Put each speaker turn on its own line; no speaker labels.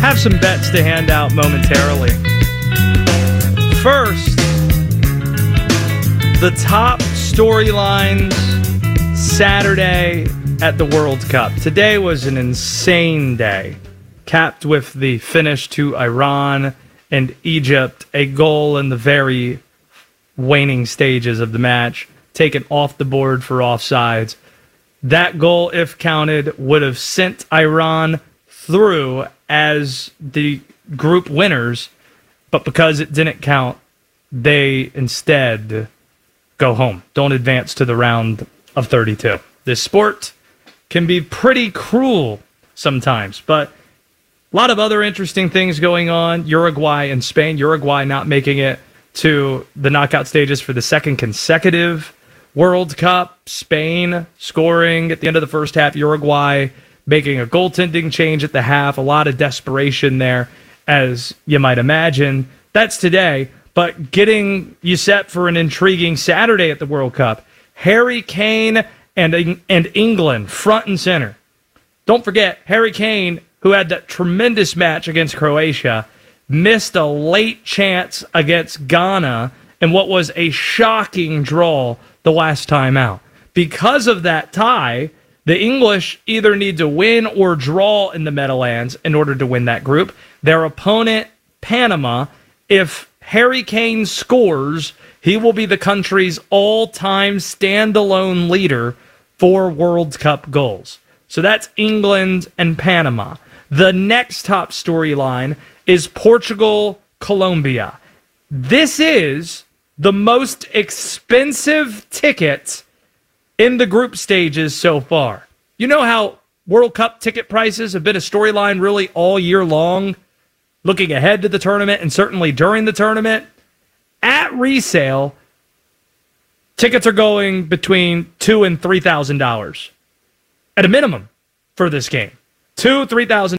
have some bets to hand out momentarily. First, the top storylines Saturday at the World Cup. Today was an insane day, capped with the finish to Iran and Egypt, a goal in the very waning stages of the match, taken off the board for offsides. That goal, if counted, would have sent Iran through as the group winners, but because it didn't count, they instead go home, don't advance to the round of 32. This sport can be pretty cruel sometimes, but a lot of other interesting things going on. Uruguay and Spain. Uruguay not making it to the knockout stages for the second consecutive World Cup. Spain scoring at the end of the first half. Uruguay making a goaltending change at the half. A lot of desperation there, as you might imagine. That's today, but getting you set for an intriguing Saturday at the World Cup. Harry Kane and England front and center. Don't forget, Harry Kane, who had that tremendous match against Croatia, missed a late chance against Ghana in what was a shocking draw the last time out. Because of that tie, the English either need to win or draw in the Meadowlands in order to win that group. Their opponent, Panama, if Harry Kane scores, he will be the country's all-time standalone leader for World Cup goals. So that's England and Panama. The next top storyline is Portugal-Colombia. This is the most expensive ticket in the group stages so far. You know how World Cup ticket prices have been a storyline really all year long, looking ahead to the tournament and certainly during the tournament? At resale, tickets are going between $2,000 and $3,000 at a minimum for this game. $2,000, $3,000.